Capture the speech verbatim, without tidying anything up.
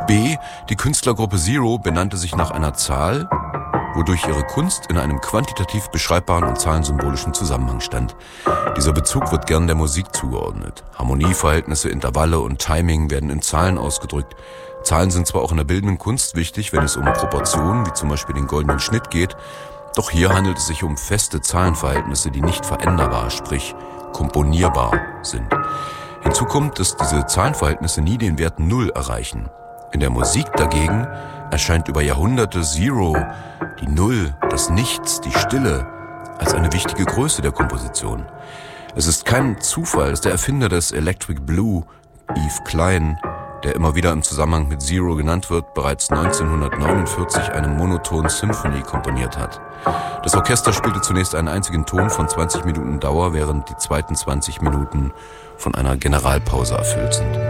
B. Die Künstlergruppe Zero benannte sich nach einer Zahl, wodurch ihre Kunst in einem quantitativ beschreibbaren und zahlensymbolischen Zusammenhang stand. Dieser Bezug wird gern der Musik zugeordnet. Harmonieverhältnisse, Intervalle und Timing werden in Zahlen ausgedrückt. Zahlen sind zwar auch in der bildenden Kunst wichtig, wenn es um Proportionen, wie zum Beispiel den goldenen Schnitt geht, doch hier handelt es sich um feste Zahlenverhältnisse, die nicht veränderbar, sprich komponierbar sind. Hinzu kommt, dass diese Zahlenverhältnisse nie den Wert Null erreichen. In der Musik dagegen erscheint über Jahrhunderte Zero, die Null, das Nichts, die Stille, als eine wichtige Größe der Komposition. Es ist kein Zufall, dass der Erfinder des Electric Blue, Yves Klein, der immer wieder im Zusammenhang mit Zero genannt wird, bereits neunzehnhundertneunundvierzig eine Monotone Symphony komponiert hat. Das Orchester spielte zunächst einen einzigen Ton von zwanzig Minuten Dauer, während die zweiten zwanzig Minuten von einer Generalpause erfüllt sind.